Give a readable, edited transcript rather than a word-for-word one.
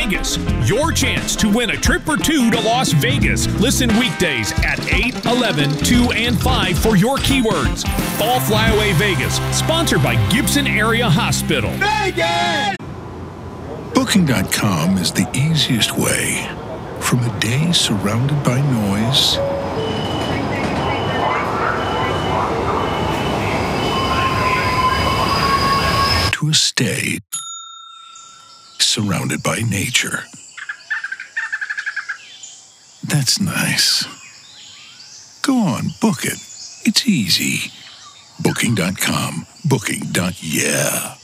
Vegas. Your chance to win a trip or two to Las Vegas. Listen weekdays at 8, 11, 2, and 5 for your keywords. Fall Flyaway Vegas, sponsored by Gibson Area Hospital. Vegas! Booking.com is the easiest way. From a day surrounded by noise to a stay surrounded by nature. That's nice. Go on, book it. It's easy. Booking.com. Booking.yeah.